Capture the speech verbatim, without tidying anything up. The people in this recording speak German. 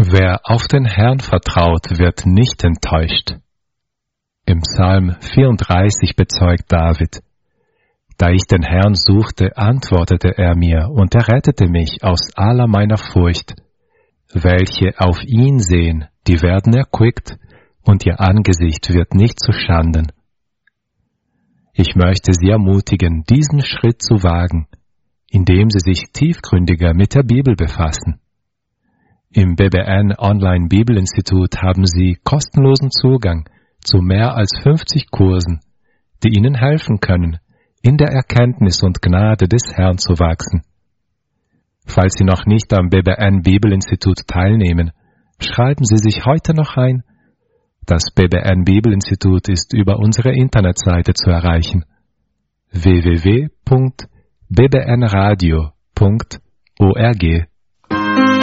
Wer auf den Herrn vertraut, wird nicht enttäuscht. Im Psalm vierunddreißig bezeugt David: Da ich den Herrn suchte, antwortete er mir, und er rettete mich aus aller meiner Furcht. Welche auf ihn sehen, die werden erquickt, und ihr Angesicht wird nicht zu Schanden. Ich möchte Sie ermutigen, diesen Schritt zu wagen, indem Sie sich tiefgründiger mit der Bibel befassen. Im B B N Online Bibelinstitut haben Sie kostenlosen Zugang zu mehr als fünfzig Kursen, die Ihnen helfen können, in der Erkenntnis und Gnade des Herrn zu wachsen. Falls Sie noch nicht am B B N Bibelinstitut teilnehmen, schreiben Sie sich heute noch ein. Das B B N Bibelinstitut ist über unsere Internetseite zu erreichen: w w w punkt b b n radio punkt org.